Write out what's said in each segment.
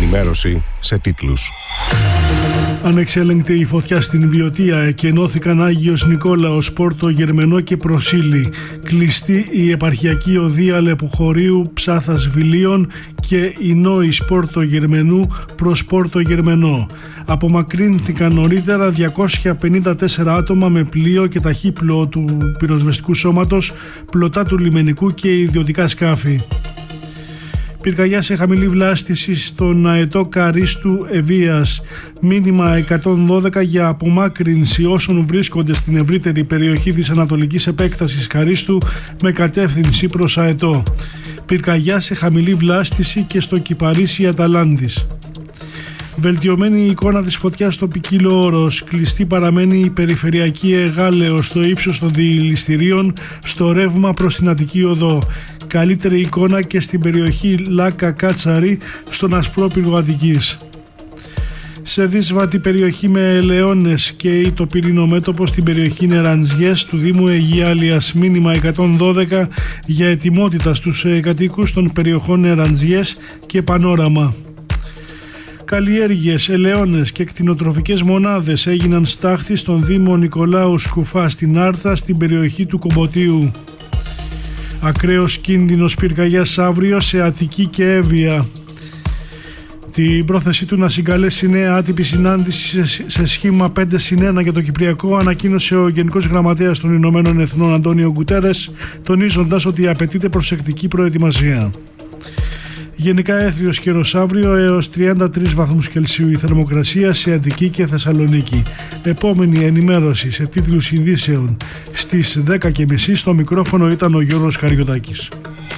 ενημέρωση σε τίτλους. Ανεξέλεγκτη η φωτιά στην Βιωτία, εκενώθηκαν Άγιος Νικόλαος, Πόρτο Γερμενό και Προσήλη. Κλειστή η επαρχιακή οδεία Λεποχωρίου Ψάθας Βιλίων και η Νόης Πόρτο Γερμενού προς Πόρτο Γερμενό. Απομακρύνθηκαν νωρίτερα 254 άτομα με πλοίο και ταχύπλοο του πυροσβεστικού σώματος, πλωτά του λιμενικού και ιδιωτικά σκάφη. Πυρκαγιά σε χαμηλή βλάστηση στον αετό Καρίστου Ευβοίας. Μήνυμα 112 για απομάκρυνση όσων βρίσκονται στην ευρύτερη περιοχή της ανατολικής επέκτασης Καρίστου με κατεύθυνση προς αετό. Πυρκαγιά σε χαμηλή βλάστηση και στο Κυπαρίσι Αταλάντης. Βελτιωμένη η εικόνα της φωτιάς στο Ποικίλο Όρος. Κλειστή παραμένει η περιφερειακή Εγάλεως στο ύψος των διηληστηρίων στο ρεύμα προς την Αττική Οδό. Καλύτερη εικόνα και στην περιοχή Λάκα Κάτσαρη στον Ασπρόπυργο Αττικής. Σε δύσβατη περιοχή με ελαιώνες και το πυρήνο μέτωπο στην περιοχή Νεραντζιές του Δήμου Αιγιάλειας. Μήνυμα 112 για ετοιμότητα στους κατοίκους των περιοχών Νεραντζιές και Πανόραμα. Καλλιέργειες, ελαιώνες και κτηνοτροφικές μονάδες έγιναν στάχτη στον Δήμο Νικολάου Σκουφά στην Άρθα στην περιοχή του Κομποτίου. Ακραίος κίνδυνος πυρκαγιάς αύριο σε Αττική και Εύβοια. Την πρόθεσή του να συγκαλέσει νέα άτυπη συνάντηση σε σχήμα 5+1 για το Κυπριακό ανακοίνωσε ο Γενικός Γραμματέας των Ηνωμένων Εθνών Αντώνιο Γκουτέρες, τονίζοντας ότι απαιτείται προσεκτική προετοιμασία. Γενικά έθριος καιρός αύριο, έως 33 βαθμούς Κελσίου η θερμοκρασία σε Αττική και Θεσσαλονίκη. Επόμενη ενημέρωση σε τίτλους ειδήσεων στις 10:30. Στο μικρόφωνο ήταν ο Γιώργος Καριωτάκης.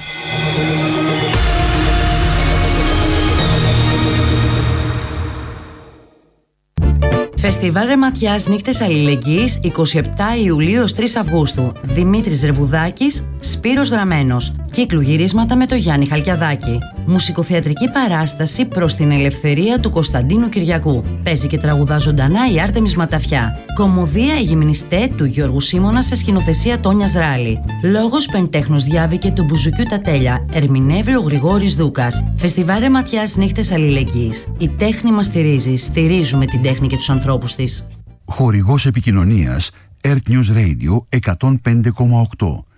Φεστιβάλ Ρεματιάς Νύχτες Αλληλεγγύης 27 Ιουλίου ως 3 Αυγούστου. Δημήτρης Ρεβουδάκης, Σπύρος Γραμμένος. Κύκλου γυρίσματα με το Γιάννη Χαλκιαδάκη. Μουσικοθεατρική παράσταση προς την ελευθερία του Κωνσταντίνου Κυριακού. Παίζει και τραγουδά ζωντανά η Άρτεμις Ματαφιά. Κομμωδία «Η Γυμνιστέ» του Γιώργου Σίμωνα σε σκηνοθεσία Τόνιας Ράλη. Λόγος Πεντέχνος Διάβη και του Μπουζουκιού τα τέλεια. Ερμηνεύει ο Γρηγόρης Δούκας. Φεστιβάλ Ρεματιάς Νύχτες Αλληλεγγύης. Η τέχνη μας στηρίζει. Στηρίζουμε την τέχνη και τους ανθρώπους της. Χορηγός επικοινωνίας Earth News Radio 105,8.